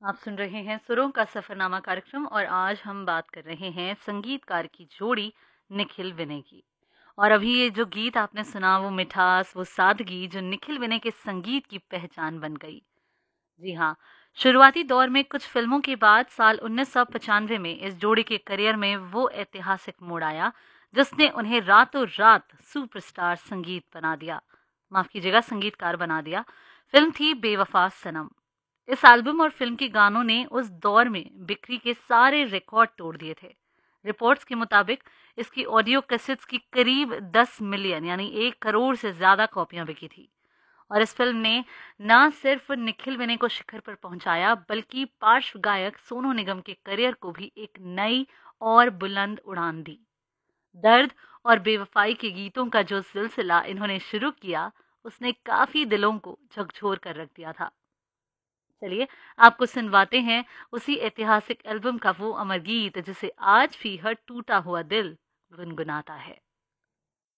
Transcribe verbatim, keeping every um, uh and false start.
आप सुन रहे हैं सुरों का सफरनामा कार्यक्रम और आज हम बात कर रहे हैं संगीतकार की जोड़ी निखिल विनय की। और अभी ये जो गीत आपने सुना वो मिठास, वो सादगी जो निखिल विनय के संगीत की पहचान बन गई। जी हाँ, शुरुआती दौर में कुछ फिल्मों के बाद साल उन्नीस सौ पचानवे में इस जोड़ी के करियर में वो ऐतिहासिक मोड़ आया जिसने उन्हें रातों रात सुपरस्टार संगीत बना दिया माफ कीजिएगा संगीतकार बना दिया। फिल्म थी बेवफा सनम। इस एल्बम और फिल्म के गानों ने उस दौर में बिक्री के सारे रिकॉर्ड तोड़ दिए थे। रिपोर्ट्स के मुताबिक इसकी ऑडियो कैसेट्स की करीब दस मिलियन यानी एक करोड़ से ज्यादा कॉपियां बिकी थी। और इस फिल्म ने न सिर्फ निखिल विनय को शिखर पर पहुंचाया बल्कि पार्श्व गायक सोनू निगम के करियर को भी एक नई और बुलंद उड़ान दी। दर्द और बेवफाई के गीतों का जो सिलसिला इन्होंने शुरू किया उसने काफी दिलों को झकझोर कर रख दिया था। चलिए आपको सुनवाते हैं उसी ऐतिहासिक एल्बम का वो अमर गीत जिसे आज भी हर टूटा हुआ दिल गुनगुनाता है।